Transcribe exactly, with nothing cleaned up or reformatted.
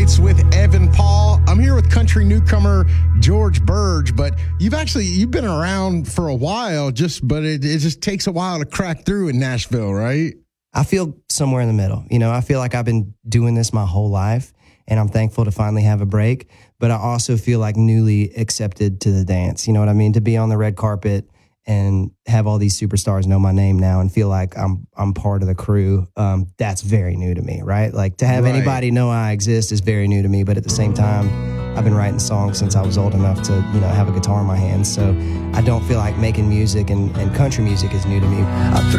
Nights with Evan Paul. I'm here with country newcomer George Burge, but you've actually you've been around for a while, just but it, it just takes a while to crack through in Nashville, right? I feel somewhere in the middle. You know, I feel like I've been doing this my whole life, and I'm thankful to finally have a break. But I also feel like newly accepted to the dance. You know what I mean? To be on the red carpet and have all these superstars know my name now and feel like I'm I'm part of the crew, um, that's very new to me, right? Like to have Right. anybody know I exist is very new to me, but at the same time, I've been writing songs since I was old enough to, you know, have a guitar in my hands. So I don't feel like making music and, and country music is new to me.